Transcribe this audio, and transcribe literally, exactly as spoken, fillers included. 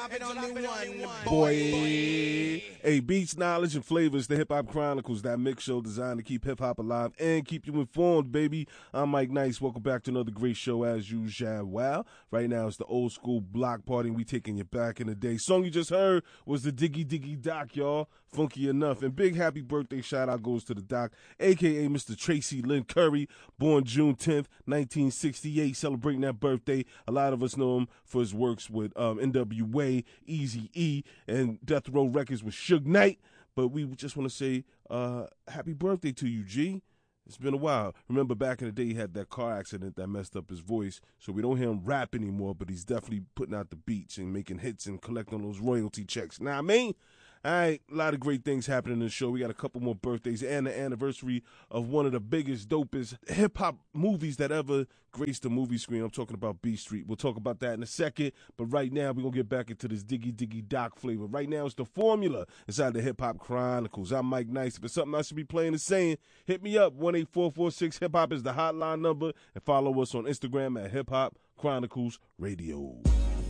and only one Boy. Hey, beats, knowledge, and flavors, the Hip Hop Chronicles, that mix show designed to keep hip hop alive and keep you informed, baby. I'm Mike Nice. Welcome back to another great show as usual. Well, right now it's the old school block party, and we taking you back in the day. Song you just heard was the Diggy Diggy Doc, y'all. Funky enough. And big happy birthday shout out goes to the Doc, a k a. Mister Tracy Lynn Curry, born June tenth, nineteen sixty-eight, celebrating that birthday. A lot of us know him for his works with um, N W A, Eazy-E, and Death Row Records with Suge Knight. But we just want to say uh, happy birthday to you, G. It's been a while. Remember back in the day he had that car accident that messed up his voice, so we don't hear him rap anymore, but he's definitely putting out the beats and making hits and collecting those royalty checks. Know what I mean? All right, a lot of great things happening in the show. We got a couple more birthdays and the anniversary of one of the biggest, dopest hip-hop movies that ever graced the movie screen. I'm talking about B Street. We'll talk about that in a second, but right now we're going to get back into this Diggy Diggy Doc flavor. Right now it's the formula inside the Hip Hop Chronicles. I'm Mike Nice. If it's something I should be playing and saying, hit me up. one eight four four six hip hop is the hotline number, and follow us on Instagram at Hip Hop Chronicles Radio.